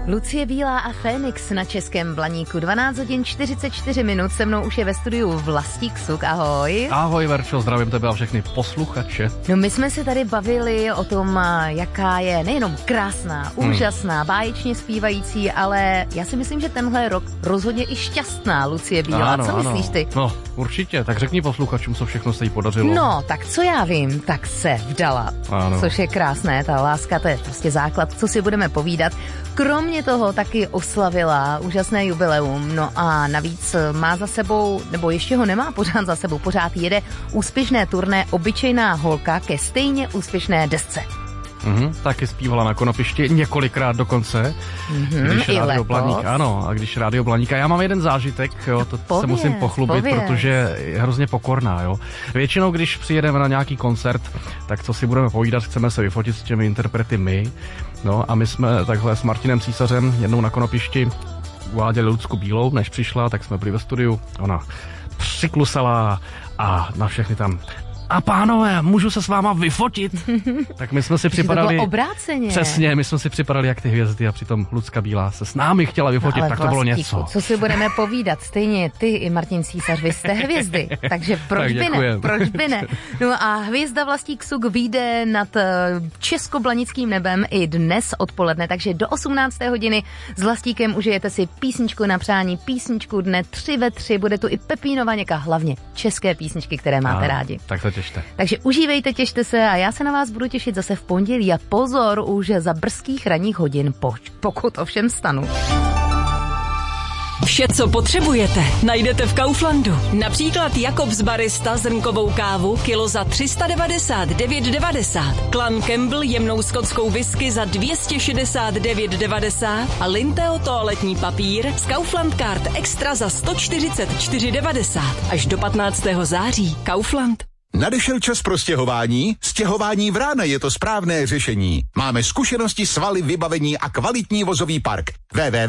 Lucie Bílá a Fénix na Českém Blaníku. 12 hodin 44 minut. Se mnou už je ve studiu Vlastík Suk. Ahoj. Ahoj, Verčo, zdravím tebe a všechny posluchače. No, my jsme se tady bavili o tom, jaká je nejenom krásná, úžasná, báječně zpívající, ale já si myslím, že tenhle rok rozhodně i šťastná Lucie Bílá. Ano, co myslíš ty? No, určitě. Tak řekni posluchačům, co všechno se jí podařilo. No, tak co já vím, tak se vdala. Ano. Což je krásné, ta láska, to je prostě základ, co si budeme povídat. Kromě toho taky oslavila úžasné jubileum, no a navíc má za sebou, nebo ještě ho nemá pořád za sebou, pořád jede úspěšné turné Obyčejná holka ke stejně úspěšné desce. Taky zpívala na Konopišti několikrát dokonce, když Rádio Blaník, ano, a když Rádio Blaník. A já mám jeden zážitek, jo, to se musím pochlubit, protože je hrozně pokorná, jo. Většinou, když přijedeme na nějaký koncert, tak co si budeme povídat, chceme se vyfotit s těmi interprety my, no a my jsme takhle s Martinem Císařem jednou na Konopišti uváděli Lucku Bílou, než přišla, tak jsme byli ve studiu, ona přiklusala a na všechny tam: a pánové, můžu se s váma vyfotit? Tak my jsme si připadali... To bylo obráceně. Přesně, my jsme si připadali jak ty hvězdy a přitom Lucka Bílá se s námi chtěla vyfotit, tak to bylo něco. Co si budeme povídat? Stejně ty i Martin Císař, vy jste hvězdy, takže proč by ne? Proč by ne? No a hvězda Vlastík Suk vyjde nad českoblanickým nebem i dnes odpoledne, takže do 18. hodiny s Vlastíkem užijete si písničku na přání, písničku dne 3 ve 3, bude tu i Pepínova Něka, hlavně české písničky, které máte rádi. Tak to těšte. Takže užívejte, těšte se a já se na vás budu těšit zase v pondělí a pozor, už za brzkých ranních hodin, pokud ovšem stanu. Vše, co potřebujete, najdete v Kauflandu. Například Jakobs Barista zrnkovou kávu kilo za 399,90. Clan Campbell jemnou skotskou whisky za 269,90 a Linteo toaletní papír z Kaufland Card Extra za 144,90. Až do 15. září. Kaufland. Nadešel čas pro stěhování? Stěhování Vrána je to správné řešení. Máme zkušenosti, svaly, vybavení a kvalitní vozový park.